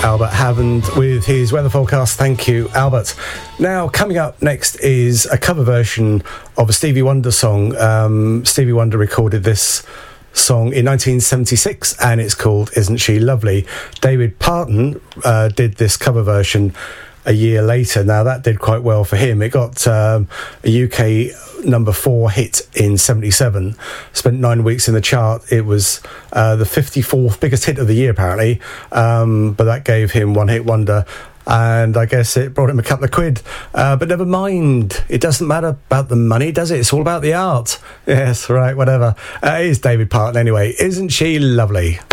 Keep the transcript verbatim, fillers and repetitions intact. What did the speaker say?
Albert Hammond with his weather forecast. Thank you, Albert. Now, coming up next is a cover version of a Stevie Wonder song. Um, Stevie Wonder recorded this song in nineteen seventy-six and it's called Isn't She Lovely? David Parton uh, did this cover version a year later. Now, that did quite well for him. It got um, a U K number four hit in seventy-seven, spent nine weeks in the chart. It was uh, the fifty-fourth biggest hit of the year, apparently, um, but that gave him one hit wonder, and I guess it brought him a couple of quid. Uh, but never mind, it doesn't matter about the money, does it? It's all about the art. Yes, right, whatever. Uh, it is David Parton anyway. Isn't she lovely?